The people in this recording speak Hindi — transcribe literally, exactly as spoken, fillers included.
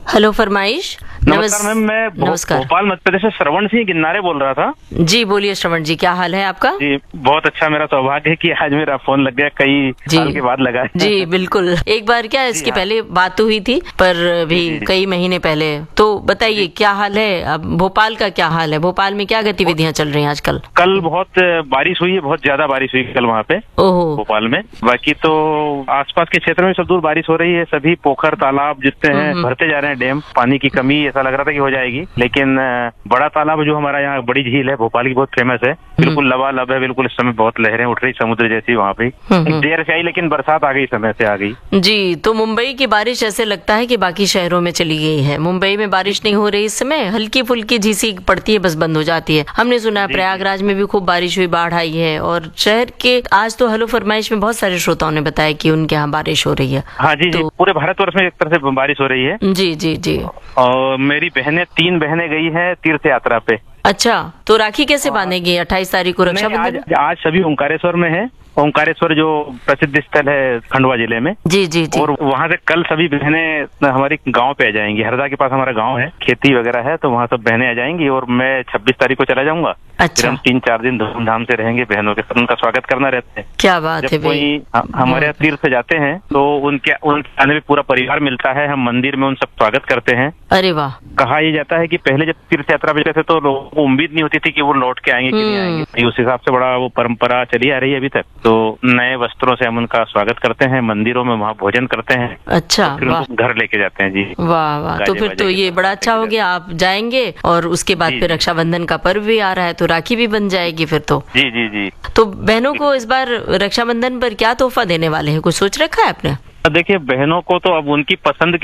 हेलो फरमाइश। नमस्कार मैम, मैं नमस्कार। भोपाल मध्य प्रदेश से श्रवण सिंह गिन्नारे बोल रहा था। जी बोलिए श्रवण जी, क्या हाल है आपका? जी बहुत अच्छा, मेरा सौभाग्य है कि आज मेरा फोन लग गया, कई साल के बाद लगा है। जी बिल्कुल, एक बार क्या इसके हाँ। पहले बात तो हुई थी पर भी जी, जी, कई महीने पहले। तो बताइए क्या हाल है, अब भोपाल का क्या हाल है, भोपाल में क्या गतिविधियां चल रही हैं आजकल? कल बहुत बारिश हुई है, बहुत ज्यादा बारिश हुई कल वहाँ पे ओहो। भोपाल में। बाकी तो आसपास के क्षेत्र में सब दूर बारिश हो रही है, सभी पोखर तालाब जितने हैं भरते जा रहे हैं। डैम पानी की कमी ऐसा लग रहा था कि हो जाएगी, लेकिन बड़ा तालाब जो हमारा यहाँ बड़ी झील है भोपाल की, बहुत फेमस है, बिल्कुल लबालब है, बिल्कुल इस समय बहुत लहरें उठ रही समुद्र जैसी वहाँ पे। देर से आई लेकिन बरसात आ गई, समय से आ गई। जी तो मुंबई की बारिश ऐसे लगता है कि बाकी शहरों में चली गई है। मुंबई में बारिश नहीं हो रही इस समय, हल्की फुल्की झीसी पड़ती है, बस बंद हो जाती है। हमने सुना है प्रयागराज में भी खूब बारिश हुई, बाढ़ आई है। और शहर के आज तो हेलो फरमाइश में बहुत सारे श्रोताओं ने बताया कि उनके यहाँ बारिश हो रही है। हाँ जी तो, जी, पूरे भारतवर्ष में एक तरह से बारिश हो रही है। जी जी जी। और मेरी बहनें, तीन बहनें गई है तीर्थ यात्रा पे। अच्छा, तो राखी कैसे बांधेगी अट्ठाईस तारीख को रक्षाबंधन? आज, आज सभी ओंकारेश्वर में है। ओंकारेश्वर जो प्रसिद्ध स्थल है खंडवा जिले में। जी जी जी। और वहाँ से कल सभी बहनें हमारी गांव पे आ जाएंगी। हरदा के पास हमारा गांव है, खेती वगैरह है, तो वहाँ सब बहनें आ जाएंगी। और मैं छब्बीस तारीख को चला जाऊंगा। अच्छा। फिर हम तीन चार दिन धूमधाम से रहेंगे, बहनों के साथ उनका स्वागत करना रहता है। क्या बात है जब कोई हमारे यहाँ तीर्थ जाते हैं तो उनके उनके आने में पूरा परिवार मिलता है, हम मंदिर में उन सब स्वागत करते हैं। अरे वाह। कहा यह जाता है कि पहले जब तीर्थ यात्रा पे जाते थे तो लोगों को उम्मीद नहीं होती थी कि वो लौट के आएंगे कि नहीं आएंगे। उस हिसाब से बड़ा वो परंपरा चली आ रही है अभी तक। तो नए वस्त्रों से हम उनका स्वागत करते हैं, मंदिरों में वहाँ भोजन करते हैं। अच्छा, फिर उनको घर लेके जाते हैं। जी वाह वाह। तो फिर तो ये बड़ा अच्छा हो गया, आप जाएंगे और उसके बाद फिर रक्षाबंधन का पर्व भी आ रहा है तो राखी भी बन जाएगी फिर तो। जी जी जी। तो बहनों को इस बार रक्षाबंधन पर क्या तोहफा देने वाले हैं, कुछ सोच रखा है आपने? देखिए, बहनों को तो अब उनकी पसंद